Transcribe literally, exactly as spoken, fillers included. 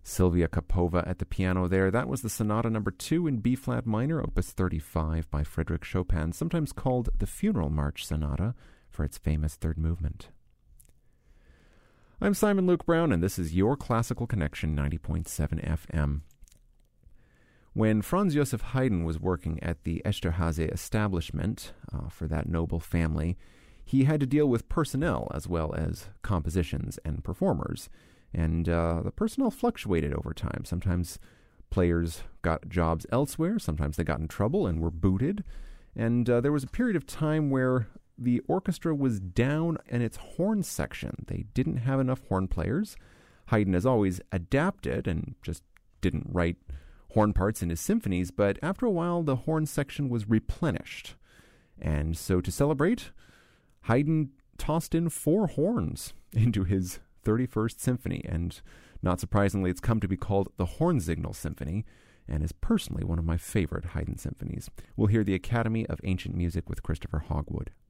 Sylvia Kopova at the piano there. That was the Sonata Number two in B-flat minor, Opus thirty-five by Frédéric Chopin, sometimes called the Funeral March Sonata for its famous third movement. I'm Simon Luke Brown, and this is your Classical Connection ninety point seven F M. When Franz Joseph Haydn was working at the Esterházy establishment uh, for that noble family, he had to deal with personnel as well as compositions and performers. And uh, the personnel fluctuated over time. Sometimes players got jobs elsewhere. Sometimes they got in trouble and were booted. And uh, there was a period of time where the orchestra was down in its horn section. They didn't have enough horn players. Haydn has always adapted and just didn't write horn parts in his symphonies, but after a while the horn section was replenished. And so to celebrate, Haydn tossed in four horns into his thirty-first Symphony, and not surprisingly, it's come to be called the Hornsignal Symphony, and is personally one of my favorite Haydn symphonies. We'll hear the Academy of Ancient Music with Christopher Hogwood.